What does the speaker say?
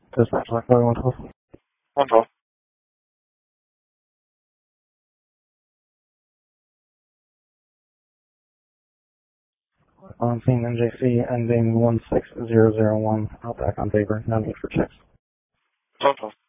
Dispatch, like 112. 112. On scene NJC ending 16001. Out back on paper. No need for checks. 1212.